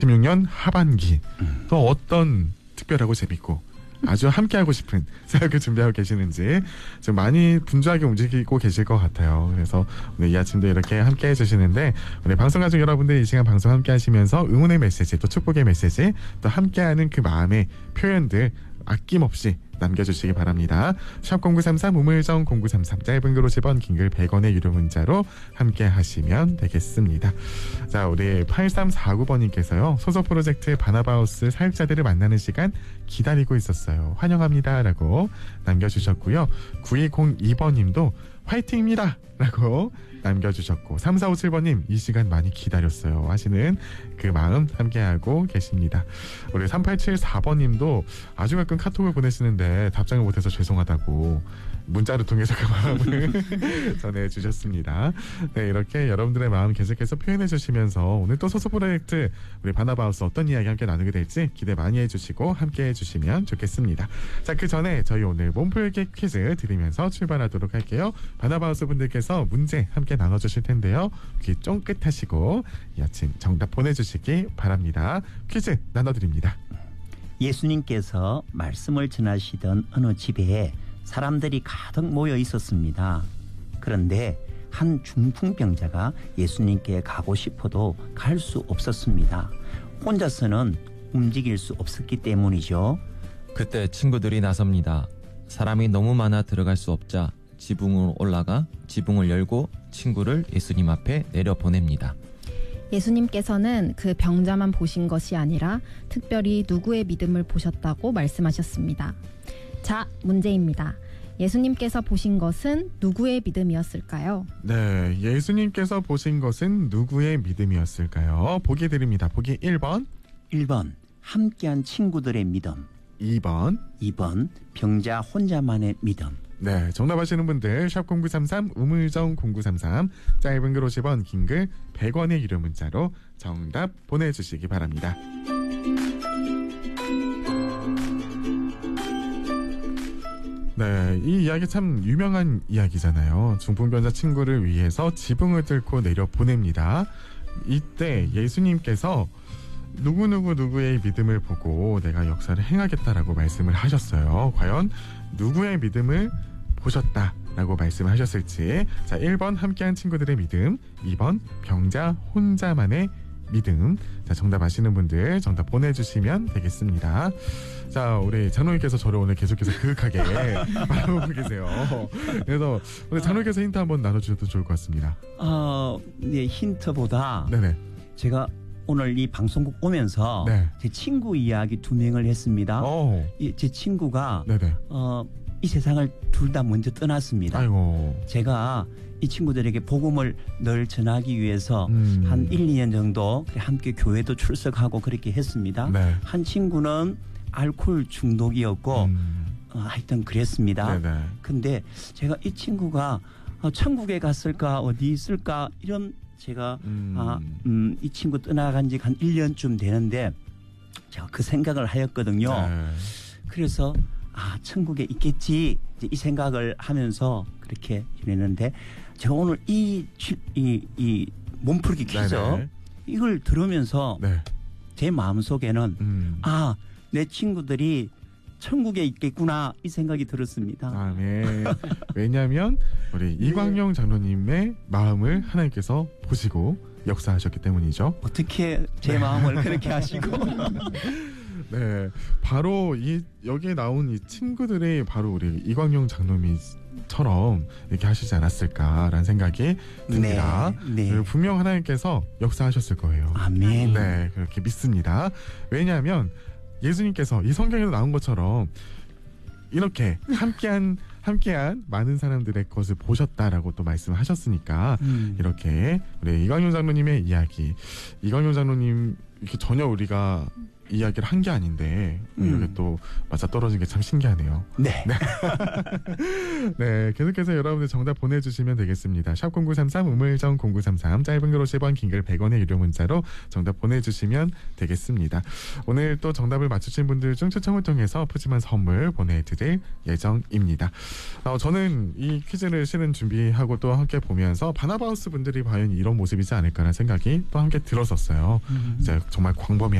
16년 하반기 또 어떤 특별하고 재밌고 아주 함께하고 싶은 사역을 준비하고 계시는지 지금 많이 분주하게 움직이고 계실 것 같아요. 그래서 오늘 이 아침도 이렇게 함께해 주시는데 우리 방송가족 여러분들 이 시간 방송 함께 하시면서 응원의 메시지 또 축복의 메시지 또 함께하는 그 마음의 표현들 아낌없이 남겨주시기 바랍니다. 샵 0933 우물정 0933 짧은 글 50원 긴 글 100원의 유료 문자로 함께 하시면 되겠습니다. 자, 우리 8349번님께서요. 소속 프로젝트 바나바우스 사역자들을 만나는 시간 기다리고 있었어요. 환영합니다 라고 남겨주셨고요. 9202번님도 화이팅입니다 라고 남겨주셨고 3457번님 이 시간 많이 기다렸어요 하시는 그 마음 함께하고 계십니다. 우리 3874번님도 아주 가끔 카톡을 보내시는데 답장을 못해서 죄송하다고 문자를 통해서 그 마음을 전해주셨습니다. 네, 이렇게 여러분들의 마음 계속해서 표현해 주시면서 오늘 또 소속 프로젝트 우리 바나바우스 어떤 이야기 함께 나누게 될지 기대 많이 해주시고 함께 해주시면 좋겠습니다. 자, 그 전에 저희 오늘 몸풀기 퀴즈 드리면서 출발하도록 할게요. 바나바우스 분들께서 문제 함께 나눠주실 텐데요. 귀 쫑긋 하시고 이 아침 정답 보내주시기 바랍니다. 퀴즈 나눠드립니다. 예수님께서 말씀을 전하시던 어느 집에 사람들이 가득 모여 있었습니다. 그런데 한 중풍병자가 예수님께 가고 싶어도 갈 수 없었습니다. 혼자서는 움직일 수 없었기 때문이죠. 그때 친구들이 나섭니다. 사람이 너무 많아 들어갈 수 없자 지붕으로 올라가 지붕을 열고 친구를 예수님 앞에 내려보냅니다. 예수님께서는 그 병자만 보신 것이 아니라 특별히 누구의 믿음을 보셨다고 말씀하셨습니다. 자, 문제입니다. 예수님께서 보신 것은 누구의 믿음이었을까요? 네, 예수님께서 보신 것은 누구의 믿음이었을까요? 보기 드립니다. 보기 1번 1번 함께한 친구들의 믿음, 2번 병자 혼자만의 믿음. 네, 정답하시는 분들 샵 0933 우물정 0933 짧은 글 50원 긴 글 100원의 유료 문자로 정답 보내주시기 바랍니다. 네, 이 이야기 참 유명한 이야기잖아요. 중풍병자 친구를 위해서 지붕을 뚫고 내려 보냅니다. 이때 예수님께서 누구의 믿음을 보고 내가 역사를 행하겠다라고 말씀을 하셨어요. 과연 누구의 믿음을 보셨다라고 말씀을 하셨을지. 자, 1번 함께한 친구들의 믿음, 2번 병자 혼자만의 믿음. 자, 정답 아시는 분들 정답 보내주시면 되겠습니다. 자, 우리 장로님께서 저를 오늘 계속해서 그윽하게 바라보고 계세요. 그래서 오늘 장로님께서 힌트 한번 나눠주셔도 좋을 것 같습니다. 네, 힌트보다 네네. 제가 오늘 이 방송국 오면서 네. 제 친구 이야기 2명을 했습니다. 제 친구가 네네. 이 세상을 둘 다 먼저 떠났습니다. 아이고. 제가 이 친구들에게 복음을 늘 전하기 위해서 한 1, 2년 정도 함께 교회도 출석하고 그렇게 했습니다. 네. 한 친구는 알코올 중독이었고 하여튼 그랬습니다. 네네. 근데 제가 이 친구가 천국에 갔을까 어디 있을까 이런 제가 이 친구 떠나간 지 한 1년쯤 되는데 제가 그 생각을 하였거든요. 네. 그래서 천국에 있겠지 이 생각을 하면서 그렇게 지냈는데 제가 오늘 이 몸풀기 퀴즈 네네. 이걸 들으면서 네. 제 마음속에는 내 친구들이 천국에 있겠구나 이 생각이 들었습니다. 네. 왜냐하면 우리 이광용 장로님의 마음을 하나님께서 보시고 역사하셨기 때문이죠. 어떻게 제 마음을 그렇게 하시고 네, 바로 여기에 나온 이 친구들이 바로 우리 이광용 장로님처럼 이렇게 하시지 않았을까라는 생각이 듭니다. 네. 분명 하나님께서 역사하셨을 거예요. 아멘. 네, 그렇게 믿습니다. 왜냐하면 예수님께서 이 성경에도 나온 것처럼 이렇게 함께한 많은 사람들의 것을 보셨다라고 또 말씀하셨으니까 이렇게 우리 이광용 장로님의 이야기, 이광용 장로님 이렇게 전혀 우리가 이야기를 한 게 아닌데 이렇게 또 맞아 떨어진 게 참 신기하네요. 네. 네, 계속해서 여러분들 정답 보내주시면 되겠습니다. 샵 0933 우물정 0933 짧은 글 50원 긴 글 100원의 유료 문자로 정답 보내주시면 되겠습니다. 오늘 또 정답을 맞추신 분들 중 추첨을 통해서 푸짐한 선물 보내드릴 예정입니다. 저는 이 퀴즈를 실은 준비하고 또 함께 보면서 바나바우스 분들이 과연 이런 모습이지 않을까라는 생각이 또 함께 들었었어요. 이제 정말 광범위한